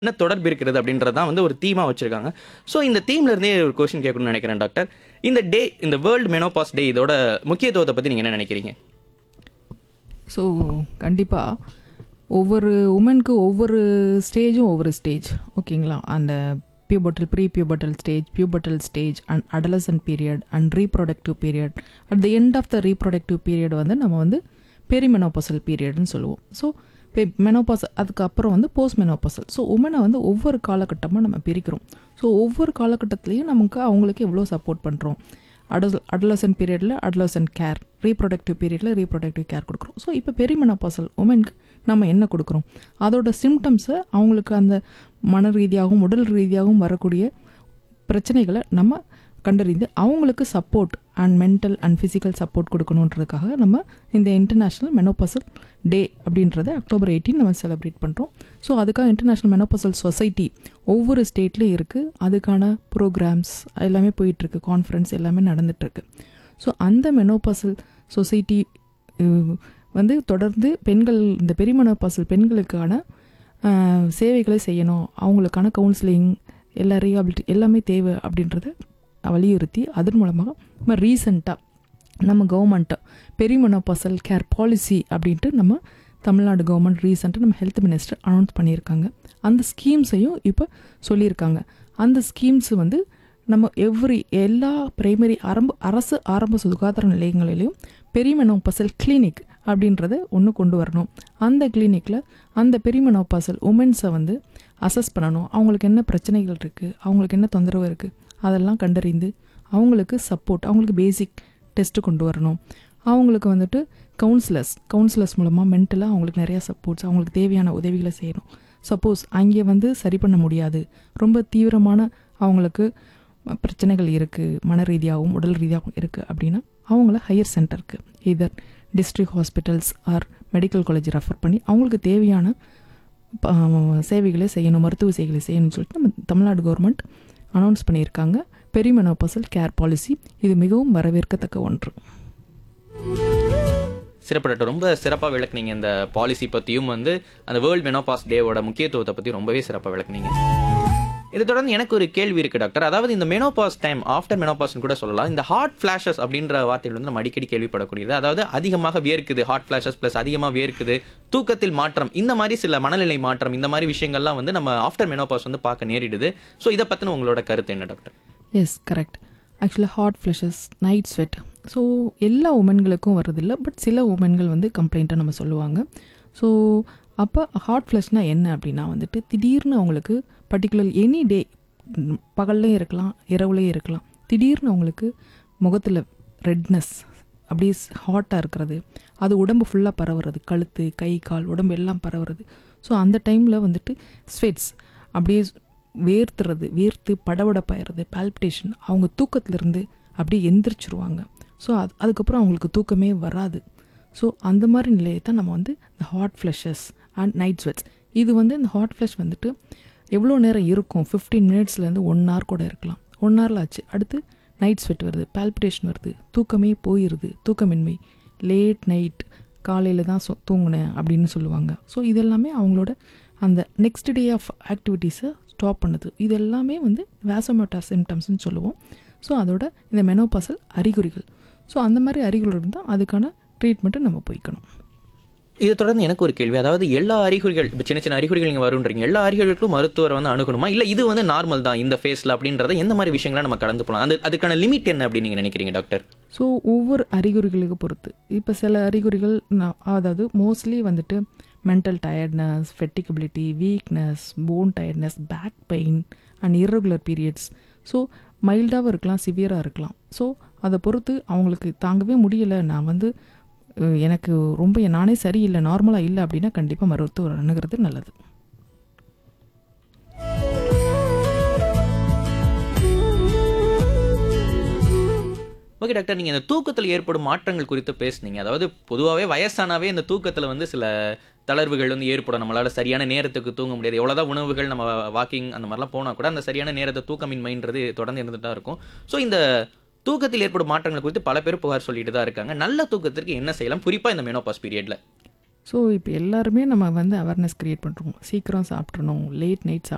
என்ன தொடர்பு இருக்கிறது அப்படின்றது தான் வந்து ஒரு தீமா வச்சிருக்காங்க. ஸோ இந்த தீம்ல இருந்தே ஒரு கொஸ்டின் கேட்கணும்னு நினைக்கிறேன் டாக்டர். இந்த வேர்ல்ட் மெனோபாஸ் டே இதோட முக்கியத்துவத்தை பத்தி நீங்க என்ன நினைக்கிறீங்க? ஸோ கண்டிப்பாக ஒவ்வொரு உமனுக்கு ஒவ்வொரு ஸ்டேஜும் ஒவ்வொரு ஸ்டேஜ் ஓகேங்களா. அந்த pubertal pre pubertal stage, pubertal stage and adolescent period and reproductive period. At the end of the reproductive period வந்து நம்ம வந்து பெரிமெனோபாசல் பீரியட்னு சொல்லுவோம். ஸோ மெனோபாசல் அதுக்கப்புறம் வந்து போஸ்ட் மெனோபாசல். ஸோ உமனை வந்து ஒவ்வொரு காலகட்டமாக நம்ம பிரிக்கிறோம். ஸோ ஒவ்வொரு காலகட்டத்துலேயும் நமக்கு அவங்களுக்கு எவ்வளோ சப்போர்ட் பண்ணுறோம். அடலசன்ட் பீரியடில் அடலசன்ட் கேர், ரீப்ரொடக்டிவ் பீரியடில் ரீப்ரொடக்டிவ் கேர் கொடுக்குறோம். ஸோ இப்போ பெரிமெனோபாசல் உமனுக்கு நம்ம என்ன கொடுக்குறோம், அதோட சிம்டம்ஸை அவங்களுக்கு அந்த மன ரீதியாகவும் உடல் ரீதியாகவும் வரக்கூடிய பிரச்சனைகளை நம்ம கண்டறிந்து அவங்களுக்கு support and mental and physical support கொடுக்கணுன்றதுக்காக நம்ம இந்த இன்டர்நேஷ்னல் மெனோபாசல் டே அப்படின்றத அக்டோபர் 18 நம்ம செலிப்ரேட் பண்ணுறோம். ஸோ அதுக்காக இன்டர்நேஷ்னல் மெனோபாசல் சொசைட்டி ஒவ்வொரு ஸ்டேட்லேயும் இருக்குது. அதுக்கான ப்ரோக்ராம்ஸ் எல்லாமே போயிட்டுருக்கு, கான்ஃபரன்ஸ் எல்லாமே நடந்துகிட்ருக்கு. ஸோ அந்த மெனோபாசல் சொசைட்டி வந்து தொடர்ந்து இந்த பெரிமெனோபாசல் பெண்களுக்கான சேவைகளை செய்யணும், அவங்களுக்கான கவுன்சிலிங் எல்லா ரீஹாபிலிட்டி எல்லாமே தேவை அப்படின்றத வலியுறுத்தி அதன் மூலமாக நம்ம ரீசெண்டாக நம்ம கவர்மெண்ட்டை பெரிமெனோபாசல் கேர் பாலிசி அப்படின்ட்டு நம்ம தமிழ்நாடு கவர்மெண்ட் ரீசெண்டாக நம்ம ஹெல்த் மினிஸ்டர் அனௌன்ஸ் பண்ணியிருக்காங்க. அந்த ஸ்கீம்ஸையும் இப்போ சொல்லியிருக்காங்க. அந்த ஸ்கீம்ஸ் வந்து நம்ம எல்லா பிரைமரி அரசு ஆரம்ப சுகாதார நிலையங்களிலையும் பெரிமெனோபாசல் கிளினிக் அப்படின்றத ஒன்று கொண்டு வரணும். அந்த கிளினிக்கில் அந்த பெரிமெனோபாசல் உமன்ஸை வந்து அசஸ் பண்ணணும். அவங்களுக்கு என்ன பிரச்சனைகள் இருக்குது, அவங்களுக்கு என்ன தொந்தரவு இருக்குது, அதெல்லாம் கண்டறிந்து அவங்களுக்கு சப்போர்ட், அவங்களுக்கு பேசிக் டெஸ்ட்டு கொண்டு வரணும். அவங்களுக்கு வந்துட்டு கவுன்சிலர்ஸ் மூலமாக மென்டலாக அவங்களுக்கு நிறையா சப்போர்ட்ஸ், அவங்களுக்கு தேவையான உதவிகளை செய்யணும். சப்போஸ் அங்கே வந்து சரி பண்ண முடியாது, ரொம்ப தீவிரமான அவங்களுக்கு பிரச்சனைகள் இருக்குது, மன ரீதியாகவும் உடல் ரீதியாகவும் இருக்குது அப்படின்னா அவங்கள ஹையர் சென்டருக்கு இதர் district hospitals R medical college refer பண்ணி அவங்களுக்கு தேவையான சேவைகளை செய்யணும், மருத்துவ சேவைகளை செய்யணும்னு சொல்லிட்டு நம்ம தமிழ்நாடு கவர்மெண்ட் அனௌன்ஸ் பண்ணியிருக்காங்க பெரிமெனோபாசல் கேர் பாலிசி. இது மிகவும் வரவேற்கத்தக்க ஒன்று. சிறப்பு டாக்டர், ரொம்ப சிறப்பாக விளக்குனீங்க. இந்த பாலிசி பற்றியும் வந்து அந்த வேர்ல்ட் மெனோபாஸ் டேவோட முக்கியத்துவத்தை பற்றி ரொம்பவே சிறப்பாக விளக்குனீங்க. இதை தொடர்ந்து எனக்கு ஒரு கேள்வி இருக்குது டாக்டர். அதாவது இந்த மெனோபாஸ் டைம் ஆஃப்டர் மெனோபாஸ்னு கூட சொல்லலாம். இந்த ஹாட் ஃப்ளாஷஸ் அப்படின்ற வார்த்தையில் வந்து நம்ம அடிக்கடி கேள்விப்படக்கூடியது. அதாவது அதிகமாக வேர்க்குது, ஹாட் ஃப்ளாஷஸ் ப்ளஸ் அதிகமாக வேர்க்குது, தூக்கத்தில் மாற்றம், இந்த மாதிரி சில மனநிலை மாற்றம், இந்த மாதிரி விஷயங்கள்லாம் வந்து நம்ம ஆஃப்டர் மெனோபாஸ் வந்து பார்க்க நேரிடுது. ஸோ இதை பற்றின உங்களோட கருத்து என்ன டாக்டர்? S, correct. ஆக்சுவலாக hot flushes, night sweat, so எல்லா உமன்களுக்கும் வர்றதில்லை. பட் சில உமன்கள் வந்து கம்ப்ளைண்ட்டாக நம்ம சொல்லுவாங்க. ஸோ அப்போ ஹாட் ஃப்ளஷ்னால் என்ன அப்படின்னா வந்துட்டு திடீர்னு அவங்களுக்கு பர்டிகுலர் எனி டே, பகல்லையும் இருக்கலாம் இரவுலையும் இருக்கலாம், திடீர்னு அவங்களுக்கு முகத்தில் ரெட்னஸ் அப்படியே ஹாட்டாக இருக்கிறது, அது உடம்பு ஃபுல்லாக பரவுறது, கழுத்து கை கால் உடம்பு எல்லாம் பரவுறது. ஸோ அந்த டைமில் வந்துட்டு ஸ்வெட்ஸ் அப்படியே வேர்த்து படபடப்பாயிடுறது, பால்பிட்டேஷன், அவங்க தூக்கத்திலிருந்து அப்படியே எந்திரிச்சிருவாங்க. ஸோ அதுக்கப்புறம் அவங்களுக்கு தூக்கமே வராது. ஸோ அந்த மாதிரி நிலையை தான் நம்ம வந்து இந்த hot flushes and night sweats. இது வந்து இந்த ஹாட் ஃப்ளஷ் வந்துட்டு எவ்வளோ நேரம் இருக்கும், 15 மினிட்ஸ்லேருந்து 1 hour கூட இருக்கலாம். 1 hour ஆச்சு, அடுத்து நைட் ஸ்வெட் வருது, பால்பிட்டேஷன் வருது, தூக்கமே போயிடுது, தூக்கமின்மை, லேட் நைட், காலையில் தான் தூங்கினேன் அப்படின்னு சொல்லுவாங்க. ஸோ இதெல்லாமே அவங்களோட அந்த நெக்ஸ்ட் டே ஆஃப் ஆக்டிவிட்டீஸை ஸ்டாப் பண்ணுது. இது எல்லாமே வந்து வாசோமோட்டார் சிம்டம்ஸ்ன்னு சொல்லுவோம். ஸோ அதோட இந்த மெனோபாசல் அறிகுறிகள். ஸோ அந்த மாதிரி அறிகுறிகள் இருந்தால் அதுக்கான ட்ரீட்மெண்ட்டை நம்ம போய்க்கணும். இதை தொடர்ந்து எனக்கு ஒரு கேள்வி. அதாவது எல்லா அறிகுறிகள், இப்போ சின்ன சின்ன அறிகுறிகள் நீங்கள் வருன்றீங்க, எல்லா அறிகுறிகளுக்கும் மருத்துவரை வந்து அணுகணுமா, இல்லை இது வந்து நார்மல் தான் இந்த ஃபேஸில் அப்படின்றத எந்த மாதிரி விஷயங்களை நம்ம கடந்து போகலாம், அதுக்கான லிமிட் என்ன அப்படின்னு நீங்கள் நினைக்கிறீங்க டாக்டர்? ஸோ ஒவ்வொரு அறிகுறிகளுக்கு பொறுத்து இப்போ சில அறிகுறிகள் அதாவது மோஸ்ட்லி வந்துட்டு mental tiredness, ஃபெட்டிகபிலிட்டி, weakness, phone tiredness, back pain and irregular periods. So மைல்டாகவும் இருக்கலாம், சிவியராக இருக்கலாம். ஸோ அதை பொறுத்து அவங்களுக்கு தாங்கவே முடியலை, நான் வந்து எனக்கு ரொம்ப நானே சரியில்லை, நார்மலாக இல்லை அப்படின்னா கண்டிப்பாக மருத்துவர் அணுகிறது நல்லது. ஓகே டாக்டர், நீங்கள் இந்த தூக்கத்தில் ஏற்படும் மாற்றங்கள் குறித்து பேசுனீங்க. அதாவது பொதுவாகவே வயசானாவே இந்த தூக்கத்தில் வந்து சில தளர்வுகள் வந்து ஏற்படும். நம்மளால் சரியான நேரத்துக்கு தூங்க முடியாது. எவ்வளோதான் உணவுகள் நம்ம வாக்கிங் அந்த மாதிரிலாம் போனால் கூட அந்த சரியான நேரத்தை தூக்கமின்மைன்றது தொடர்ந்து இருந்துட்டு தான் இருக்கும். ஸோ இந்த தூக்கத்தில் ஏற்படும் மாற்றங்கள் குறித்து பல பேர் புகார் சொல்லிட்டு தான் இருக்காங்க. நல்ல தூக்கத்திற்கு என்ன செய்யலாம், குறிப்பாக இந்த மெனோபாஸ் பீரியடில்? ஸோ இப்போ எல்லாருமே நம்ம வந்து அவேர்னஸ் க்ரியேட் பண்ணுறோம். சீக்கிரம் சாப்பிட்றணும், லேட் நைட்